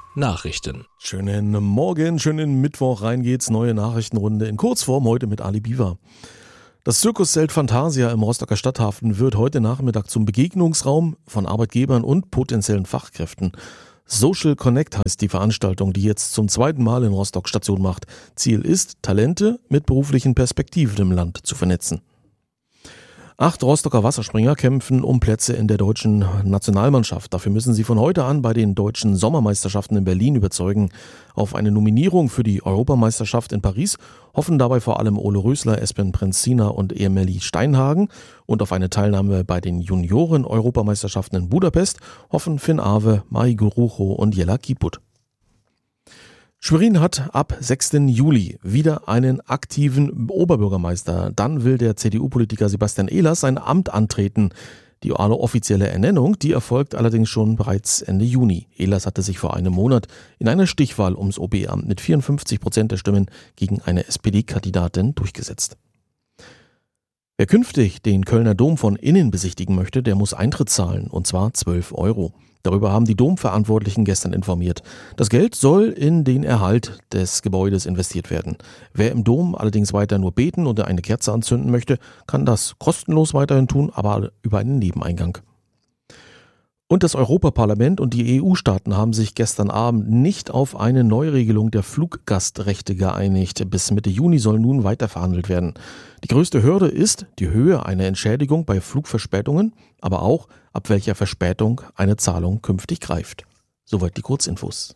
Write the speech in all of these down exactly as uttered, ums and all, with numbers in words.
Nachrichten. Schönen Morgen, schönen Mittwoch, rein geht's, neue Nachrichtenrunde in Kurzform, heute mit Ali Biwa. Das Zirkuszelt Fantasia im Rostocker Stadthafen wird heute Nachmittag zum Begegnungsraum von Arbeitgebern und potenziellen Fachkräften. Social Connect heißt die Veranstaltung, die jetzt zum zweiten Mal in Rostock Station macht. Ziel ist, Talente mit beruflichen Perspektiven im Land zu vernetzen. Acht Rostocker Wasserspringer kämpfen um Plätze in der deutschen Nationalmannschaft. Dafür müssen sie von heute an bei den deutschen Sommermeisterschaften in Berlin überzeugen. Auf eine Nominierung für die Europameisterschaft in Paris hoffen dabei vor allem Ole Rösler, Espen Prenzina und Emily Steinhagen. Und auf eine Teilnahme bei den Junioren-Europameisterschaften in Budapest hoffen Finn Awe, Mai Gurucho und Jella Kiput. Schwerin hat ab sechsten Juli wieder einen aktiven Oberbürgermeister. Dann will der C D U-Politiker Sebastian Ehlers sein Amt antreten. Die offizielle Ernennung, die erfolgt allerdings schon bereits Ende Juni. Ehlers hatte sich vor einem Monat in einer Stichwahl ums O B-Amt mit vierundfünfzig Prozent der Stimmen gegen eine S P D-Kandidatin durchgesetzt. Wer künftig den Kölner Dom von innen besichtigen möchte, der muss Eintritt zahlen, und zwar zwölf Euro. Darüber haben die Domverantwortlichen gestern informiert. Das Geld soll in den Erhalt des Gebäudes investiert werden. Wer im Dom allerdings weiter nur beten oder eine Kerze anzünden möchte, kann das kostenlos weiterhin tun, aber über einen Nebeneingang. Und das Europaparlament und die E U-Staaten haben sich gestern Abend nicht auf eine Neuregelung der Fluggastrechte geeinigt. Bis Mitte Juni soll nun weiter verhandelt werden. Die größte Hürde ist die Höhe einer Entschädigung bei Flugverspätungen, aber auch, ab welcher Verspätung eine Zahlung künftig greift. Soweit die Kurzinfos.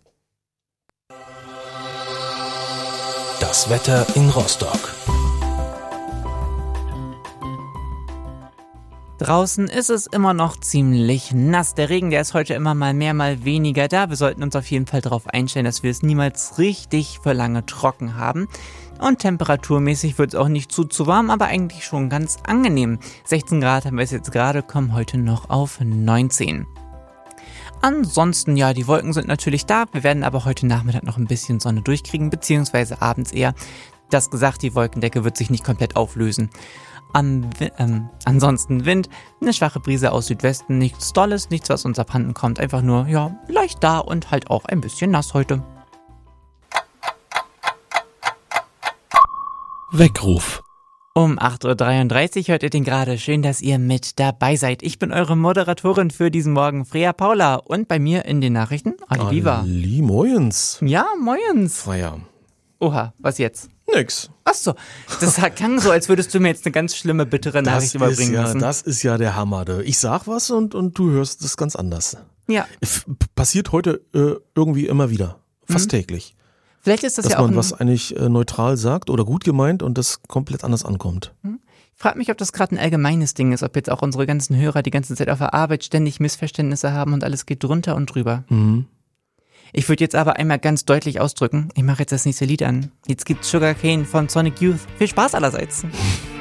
Das Wetter in Rostock. Draußen ist es immer noch ziemlich nass. Der Regen, der ist heute immer mal mehr, mal weniger da. Wir sollten uns auf jeden Fall darauf einstellen, dass wir es niemals richtig für lange trocken haben. Und temperaturmäßig wird es auch nicht zu zu warm, aber eigentlich schon ganz angenehm. sechzehn Grad haben wir es jetzt gerade, kommen heute noch auf neunzehn. Ansonsten, ja, die Wolken sind natürlich da. Wir werden aber heute Nachmittag noch ein bisschen Sonne durchkriegen, beziehungsweise abends eher. Das gesagt, die Wolkendecke wird sich nicht komplett auflösen. An, ähm, ansonsten Wind, eine schwache Brise aus Südwesten, nichts Dolles, nichts, was uns abhanden kommt, einfach nur, ja, leicht da und halt auch ein bisschen nass heute. Weckruf. Um acht Uhr dreiunddreißig hört ihr den gerade. Schön, dass ihr mit dabei seid. Ich bin eure Moderatorin für diesen Morgen, Freya Paula, und bei mir in den Nachrichten, Ali Biwa. Ali, moins. Ja, moins. Freya. Oha, was jetzt? Nix. Achso, das klang so, als würdest du mir jetzt eine ganz schlimme, bittere Nachricht das überbringen ist ja, müssen. Das ist ja der Hammer. Ich sag was und, und du hörst es ganz anders. Ja. F- passiert heute äh, irgendwie immer wieder. Fast Mhm. täglich. Vielleicht ist das Dass ja auch man ein, was eigentlich äh, neutral sagt oder gut gemeint und das komplett anders ankommt. Ich frage mich, ob das gerade ein allgemeines Ding ist, ob jetzt auch unsere ganzen Hörer die ganze Zeit auf der Arbeit ständig Missverständnisse haben und alles geht drunter und drüber. Mhm. Ich würde jetzt aber einmal ganz deutlich ausdrücken, ich mache jetzt das nächste Lied an. Jetzt gibt's Sugarcane von Sonic Youth. Viel Spaß allerseits.